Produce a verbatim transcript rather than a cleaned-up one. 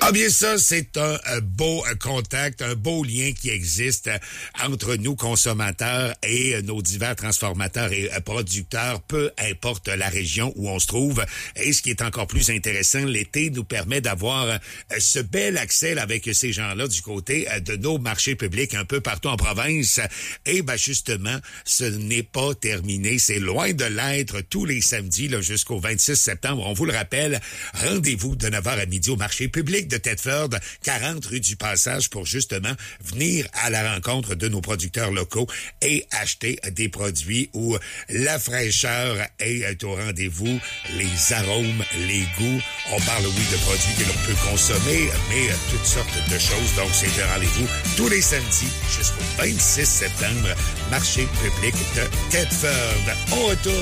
Ah bien ça, c'est un, un beau contact, un beau lien qui existe entre nous consommateurs et nos divers transformateurs et producteurs, peu importe la région où on se trouve. Et ce qui est encore plus intéressant, l'été nous permet d'avoir ce bel accès là, avec ces gens-là du côté de nos marchés publics un peu partout en province. Et ben justement, ce n'est pas terminé, c'est loin de l'être tous les samedis là, jusqu'au vingt-six septembre. On vous le rappelle, rendez-vous de neuf heures à midi au marché public de Thetford, quarante rue du Passage, pour justement venir à la rencontre de nos producteurs locaux et acheter des produits où la fraîcheur est au rendez-vous, les arômes, les goûts. On parle, oui, de produits que l'on peut consommer, mais toutes sortes de choses. Donc, c'est un rendez-vous tous les samedis jusqu'au vingt-six septembre, marché public de Thetford. On retourne